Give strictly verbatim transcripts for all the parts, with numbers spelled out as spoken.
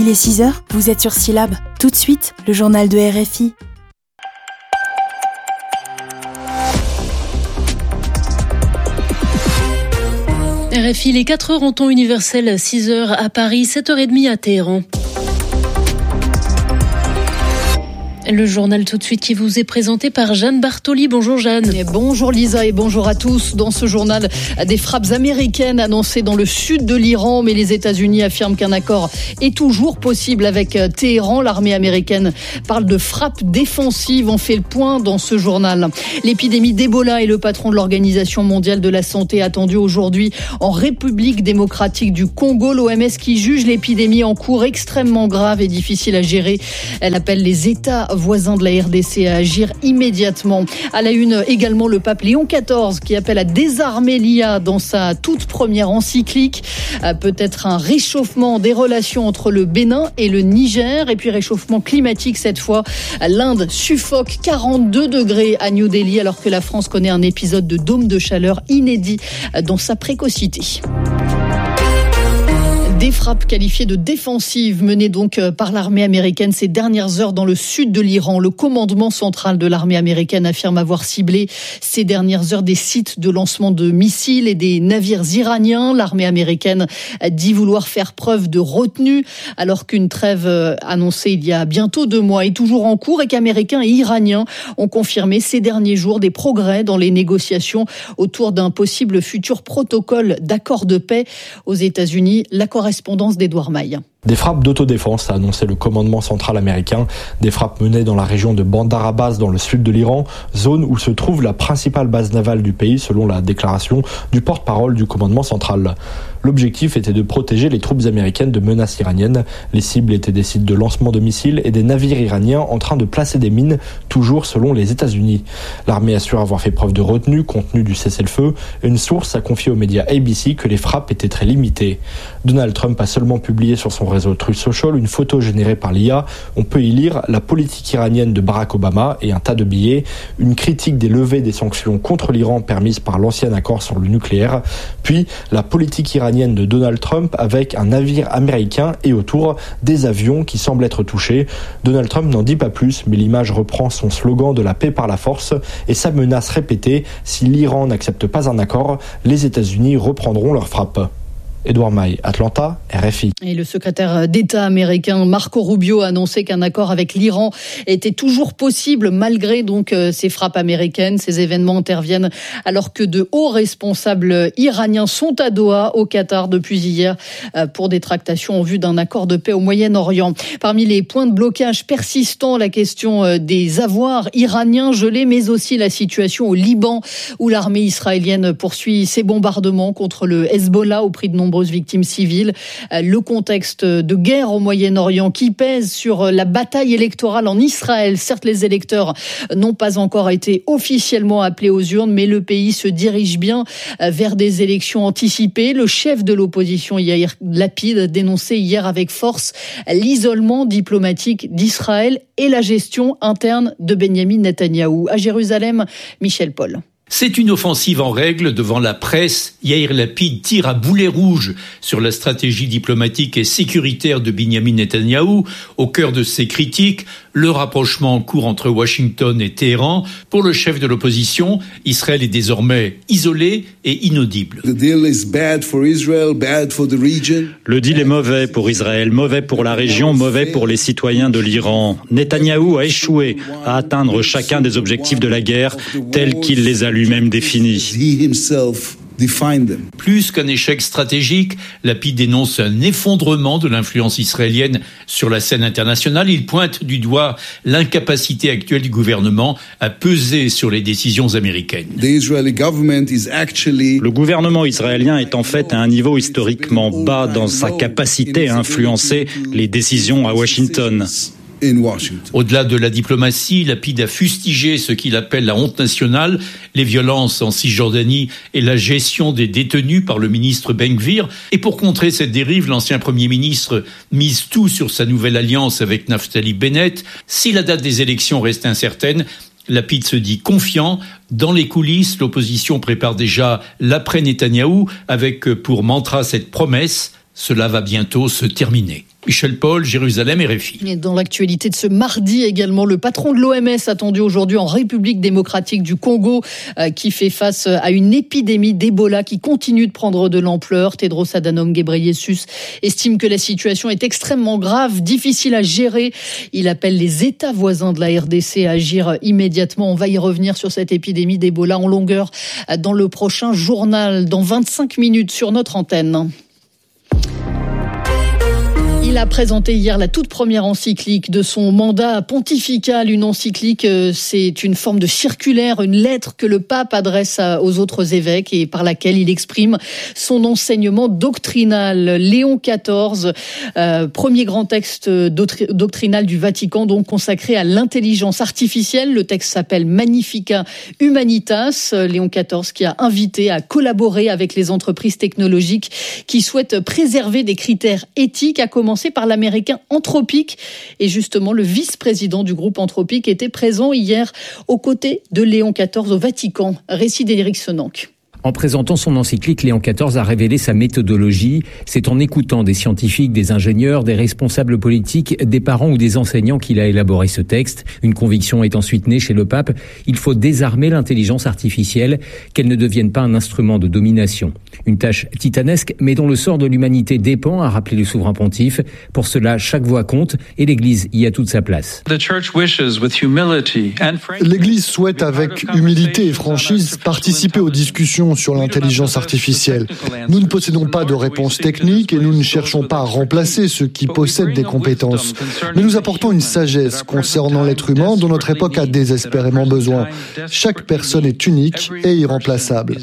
Il est six heures, vous êtes sur Syllab. Tout de suite, le journal de R F I. R F I, les quatre heures en temps universel, six heures à Paris, sept heures trente à Téhéran. Le journal tout de suite qui vous est présenté par Jeanne Bartoli. Bonjour Jeanne. Et bonjour Lisa et bonjour à tous. Dans ce journal, des frappes américaines annoncées dans le sud de l'Iran, mais les États-Unis affirment qu'un accord est toujours possible avec Téhéran. L'armée américaine parle de frappes défensives. On fait le point dans ce journal. L'épidémie d'Ebola et le patron de l'Organisation mondiale de la santé attendu aujourd'hui en République démocratique du Congo. L'O M S qui juge l'épidémie en cours extrêmement grave et difficile à gérer. Elle appelle les États voisins de la R D C à agir immédiatement. À la une également le pape Léon quatorze qui appelle à désarmer l'I A dans sa toute première encyclique. Peut-être un réchauffement des relations entre le Bénin et le Niger et puis réchauffement climatique cette fois. L'Inde suffoque quarante-deux degrés à New Delhi alors que la France connaît un épisode de dôme de chaleur inédit dans sa précocité. Des frappes qualifiées de défensives menées donc par l'armée américaine ces dernières heures dans le sud de l'Iran. Le commandement central de l'armée américaine affirme avoir ciblé ces dernières heures des sites de lancement de missiles et des navires iraniens. L'armée américaine dit vouloir faire preuve de retenue alors qu'une trêve annoncée il y a bientôt deux mois est toujours en cours et qu'Américains et Iraniens ont confirmé ces derniers jours des progrès dans les négociations autour d'un possible futur protocole d'accord de paix aux États-Unis. La correspondance d'Edouard Maille. Des frappes d'autodéfense, a annoncé le commandement central américain. Des frappes menées dans la région de Bandar Abbas, dans le sud de l'Iran, zone où se trouve la principale base navale du pays, selon la déclaration du porte-parole du commandement central. L'objectif était de protéger les troupes américaines de menaces iraniennes. Les cibles étaient des sites de lancement de missiles et des navires iraniens en train de placer des mines, toujours selon les États-Unis. L'armée assure avoir fait preuve de retenue, compte tenu du cessez-le-feu. Une source a confié aux médias A B C que les frappes étaient très limitées. Donald Trump a seulement publié sur son réseau Truth Social une photo générée par l'I A. On peut y lire la politique iranienne de Barack Obama et un tas de billets, une critique des levées des sanctions contre l'Iran permises par l'ancien accord sur le nucléaire, puis la politique iranienne de Donald Trump avec un navire américain et autour des avions qui semblent être touchés. Donald Trump n'en dit pas plus, mais l'image reprend son slogan de la paix par la force et sa menace répétée: si l'Iran n'accepte pas un accord, les États-Unis reprendront leur frappe. Edouard Maille, Atlanta, R F I. Et le secrétaire d'État américain Marco Rubio a annoncé qu'un accord avec l'Iran était toujours possible malgré donc ces frappes américaines. Ces événements interviennent alors que de hauts responsables iraniens sont à Doha, au Qatar, depuis hier pour des tractations en vue d'un accord de paix au Moyen-Orient. Parmi les points de blocage persistants, la question des avoirs iraniens gelés, mais aussi la situation au Liban où l'armée israélienne poursuit ses bombardements contre le Hezbollah au prix de nombreux victimes civiles. Le contexte de guerre au Moyen-Orient qui pèse sur la bataille électorale en Israël. Certes, les électeurs n'ont pas encore été officiellement appelés aux urnes, mais le pays se dirige bien vers des élections anticipées. Le chef de l'opposition, Yair Lapid, dénonçait hier avec force l'isolement diplomatique d'Israël et la gestion interne de Benyamin Netanyahou. À Jérusalem, Michel Paul. C'est une offensive en règle devant la presse. Yair Lapid tire à boulet rouge sur la stratégie diplomatique et sécuritaire de Benyamin Netanyahou. Au cœur de ses critiques, le rapprochement en cours entre Washington et Téhéran. Pour le chef de l'opposition, Israël est désormais isolé et inaudible. The deal is bad for Israel, bad for the region. Le deal est mauvais pour Israël, mauvais pour la région, mauvais pour les citoyens de l'Iran. Netanyahou a échoué à atteindre chacun des objectifs de la guerre tels qu'il les a lui-même définis. Plus qu'un échec stratégique, Lapid dénonce un effondrement de l'influence israélienne sur la scène internationale. Il pointe du doigt l'incapacité actuelle du gouvernement à peser sur les décisions américaines. Le gouvernement israélien est en fait à un niveau historiquement bas dans sa capacité à influencer les décisions à Washington. Au-delà de la diplomatie, Lapid a fustigé ce qu'il appelle la honte nationale, les violences en Cisjordanie et la gestion des détenus par le ministre Ben Gvir. Et pour contrer cette dérive, l'ancien Premier ministre mise tout sur sa nouvelle alliance avec Naftali Bennett. Si la date des élections reste incertaine, Lapid se dit confiant. Dans les coulisses, l'opposition prépare déjà l'après-Netanyahou avec pour mantra cette promesse: cela va bientôt se terminer. Michel Paul, Jérusalem, R F I. Et dans l'actualité de ce mardi également, le patron de l'O M S attendu aujourd'hui en République démocratique du Congo euh, qui fait face à une épidémie d'Ebola qui continue de prendre de l'ampleur. Tedros Adhanom Ghebreyesus estime que la situation est extrêmement grave, difficile à gérer. Il appelle les États voisins de la R D C à agir immédiatement. On va y revenir sur cette épidémie d'Ebola en longueur dans le prochain journal, dans vingt-cinq minutes sur notre antenne. Il a présenté hier la toute première encyclique de son mandat pontifical. Une encyclique, c'est une forme de circulaire, une lettre que le pape adresse aux autres évêques et par laquelle il exprime son enseignement doctrinal. Léon quatorze, euh, premier grand texte doctrinal du Vatican, donc consacré à l'intelligence artificielle. Le texte s'appelle Magnificat Humanitas. Léon quatorze qui a invité à collaborer avec les entreprises technologiques qui souhaitent préserver des critères éthiques, à commencer par l'américain Anthropic. Et justement, le vice-président du groupe Anthropic était présent hier aux côtés de Léon quatorze au Vatican. Récit d'Éric Senanque. En présentant son encyclique, Léon quatorze a révélé sa méthodologie. C'est en écoutant des scientifiques, des ingénieurs, des responsables politiques, des parents ou des enseignants qu'il a élaboré ce texte. Une conviction est ensuite née chez le pape. Il faut désarmer l'intelligence artificielle, qu'elle ne devienne pas un instrument de domination. Une tâche titanesque, mais dont le sort de l'humanité dépend, a rappelé le souverain pontife. Pour cela, chaque voix compte et l'Église y a toute sa place. L'Église souhaite avec humilité et franchise participer aux discussions sur l'intelligence artificielle. Nous ne possédons pas de réponse technique et nous ne cherchons pas à remplacer ceux qui possèdent des compétences. Mais nous apportons une sagesse concernant l'être humain dont notre époque a désespérément besoin. Chaque personne est unique et irremplaçable.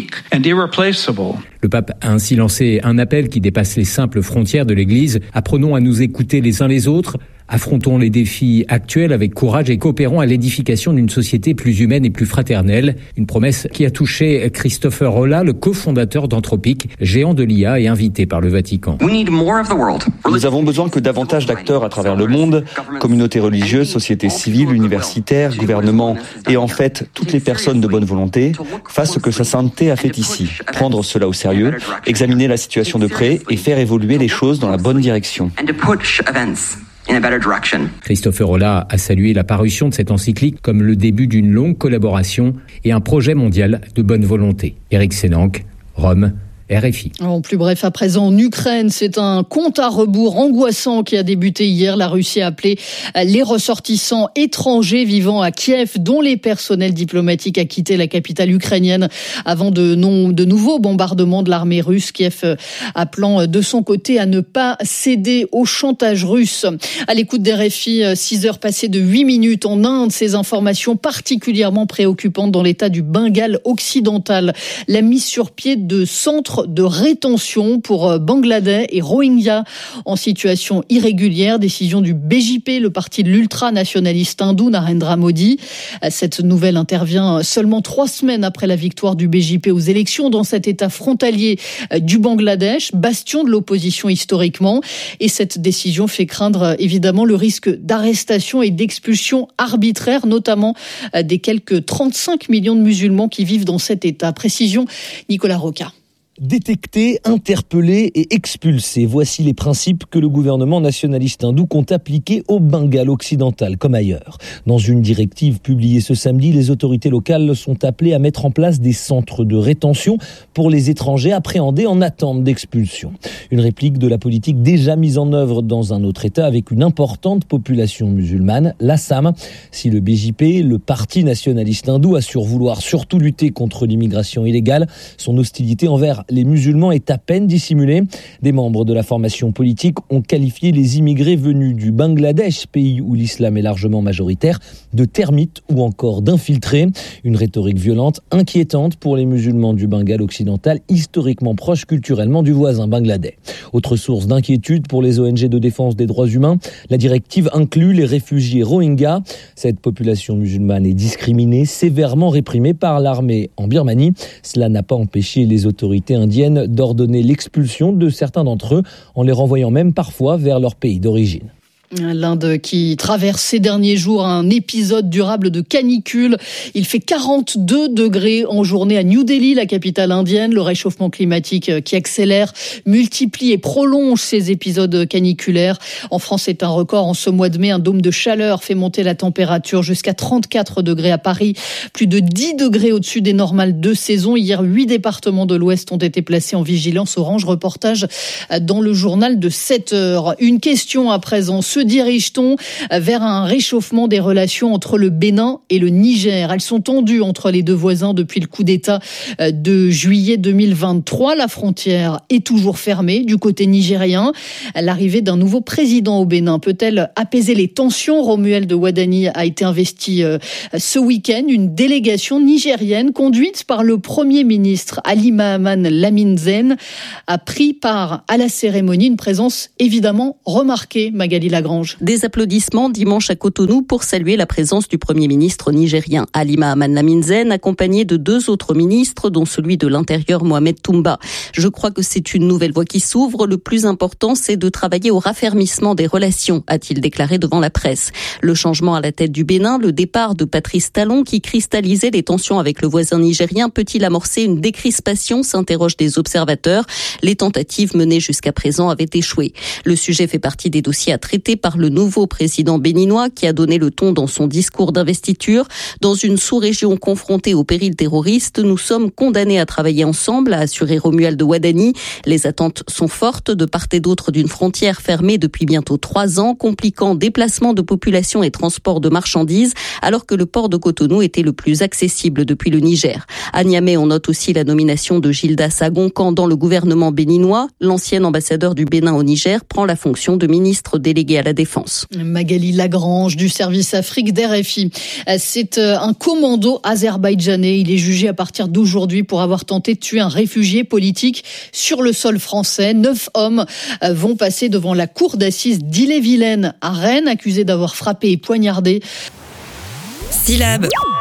Le pape a ainsi lancé un appel qui dépasse les simples frontières de l'Église. Apprenons à nous écouter les uns les autres. Affrontons les défis actuels avec courage et coopérons à l'édification d'une société plus humaine et plus fraternelle. Une promesse qui a touché Christopher Rolla, le cofondateur d'Anthropic, géant de l'I A et invité par le Vatican. Nous avons besoin que davantage d'acteurs à travers le monde, communautés religieuses, sociétés civiles, universitaires, gouvernements et en fait toutes les personnes de bonne volonté fassent ce que sa sainteté a fait ici. Prendre cela au sérieux, examiner la situation de près et faire évoluer les choses dans la bonne direction. Christopher Rolla a salué la parution de cette encyclique comme le début d'une longue collaboration et un projet mondial de bonne volonté. Éric Senanque, Rome, R F I. En plus bref, à présent en Ukraine, c'est un compte à rebours angoissant qui a débuté hier. La Russie a appelé les ressortissants étrangers vivant à Kiev, dont les personnels diplomatiques, à quitter la capitale ukrainienne avant de, non, de nouveaux bombardements de l'armée russe. Kiev appelant de son côté à ne pas céder au chantage russe. À l'écoute d'R F I, six heures passées de huit minutes en Inde, ces informations particulièrement préoccupantes dans l'état du Bengale occidental. La mise sur pied de centres de rétention pour Bangladais et Rohingyas en situation irrégulière. Décision du B J P, le parti de l'ultranationaliste hindou Narendra Modi. Cette nouvelle intervient seulement trois semaines après la victoire du B J P aux élections dans cet État frontalier du Bangladesh, bastion de l'opposition historiquement. Et cette décision fait craindre évidemment le risque d'arrestation et d'expulsion arbitraire, notamment des quelques trente-cinq millions de musulmans qui vivent dans cet État. Précision, Nicolas Roca. Détecter, interpeller et expulser. Voici les principes que le gouvernement nationaliste hindou compte appliquer au Bengale occidental comme ailleurs. Dans une directive publiée ce samedi, les autorités locales sont appelées à mettre en place des centres de rétention pour les étrangers appréhendés en attente d'expulsion. Une réplique de la politique déjà mise en œuvre dans un autre État avec une importante population musulmane, l'Assam. Si le B J P, le parti nationaliste hindou, assure vouloir surtout lutter contre l'immigration illégale, son hostilité envers les musulmans est à peine dissimulée. Des membres de la formation politique ont qualifié les immigrés venus du Bangladesh, pays où l'islam est largement majoritaire, de termites ou encore d'infiltrés. Une rhétorique violente, inquiétante pour les musulmans du Bengale occidental, historiquement proches culturellement du voisin bangladais. Autre source d'inquiétude pour les O N G de défense des droits humains, la directive inclut les réfugiés Rohingyas. Cette population musulmane est discriminée, sévèrement réprimée par l'armée en Birmanie. Cela n'a pas empêché les autorités indiennes d'ordonner l'expulsion de certains d'entre eux, en les renvoyant même parfois vers leur pays d'origine. L'Inde qui traverse ces derniers jours un épisode durable de canicule. Il fait quarante-deux degrés en journée à New Delhi, la capitale indienne. Le réchauffement climatique qui accélère, multiplie et prolonge ces épisodes caniculaires. En France, c'est un record. En ce mois de mai, un dôme de chaleur fait monter la température jusqu'à trente-quatre degrés à Paris. Plus de dix degrés au-dessus des normales de saison. Hier, huit départements de l'Ouest ont été placés en vigilance orange. Reportage dans le journal de sept heures. Une question à présent. Se dirige-t-on vers un réchauffement des relations entre le Bénin et le Niger? Elles sont tendues entre les deux voisins depuis le coup d'État de juillet deux mille vingt-trois. La frontière est toujours fermée du côté nigérien. L'arrivée d'un nouveau président au Bénin peut-elle apaiser les tensions? Romuald Wadani a été investi ce week-end. Une délégation nigérienne conduite par le Premier ministre Ali Mahaman Lamine Zen a pris part à la cérémonie. Une présence évidemment remarquée, Magali Lagrange. Des applaudissements dimanche à Cotonou pour saluer la présence du Premier ministre nigérien Ali Mahaman Lamine Zen, accompagné de deux autres ministres, dont celui de l'Intérieur Mohamed Toumba. Je crois que c'est une nouvelle voie qui s'ouvre. Le plus important, c'est de travailler au raffermissement des relations, a-t-il déclaré devant la presse. Le changement à la tête du Bénin, le départ de Patrice Talon qui cristallisait les tensions avec le voisin nigérien, peut-il amorcer une décrispation, s'interrogent des observateurs. Les tentatives menées jusqu'à présent avaient échoué. Le sujet fait partie des dossiers à traiter par le nouveau président béninois qui a donné le ton dans son discours d'investiture. Dans une sous-région confrontée au péril terroriste, nous sommes condamnés à travailler ensemble, a assuré Romuald Wadani. Les attentes sont fortes de part et d'autre d'une frontière fermée depuis bientôt trois ans, compliquant déplacement de population et transport de marchandises, alors que le port de Cotonou était le plus accessible depuis le Niger. À Niamey, on note aussi la nomination de Gilda Sagoncan dans le gouvernement béninois. L'ancien ambassadeur du Bénin au Niger prend la fonction de ministre délégué à la Défense. Magali Lagrange du service Afrique d'R F I. C'est un commando azerbaïdjanais. Il est jugé à partir d'aujourd'hui pour avoir tenté de tuer un réfugié politique sur le sol français. Neuf hommes vont passer devant la cour d'assises d'Ille-et-Vilaine à Rennes, accusés d'avoir frappé et poignardé. Syllab.